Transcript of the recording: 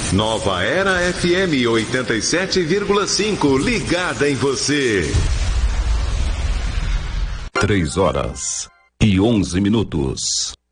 Nova Era FM 87,5, ligada em você. 3 horas e 11 minutos.